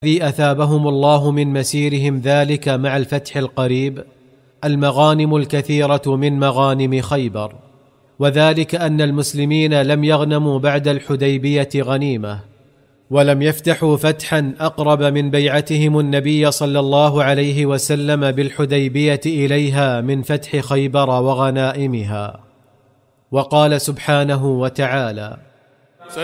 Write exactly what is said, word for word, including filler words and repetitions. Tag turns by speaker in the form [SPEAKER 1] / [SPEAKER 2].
[SPEAKER 1] الذي أثابهم الله من مسيرهم ذلك مع الفتح القريب المغانم الكثيرة من مغانم خيبر، وذلك أن المسلمين لم يغنموا بعد الحديبية غنيمة، ولم يفتحوا فتحا أقرب من بيعتهم النبي صلى الله عليه وسلم بالحديبية إليها من فتح خيبر وغنائمها. وقال سبحانه وتعالى: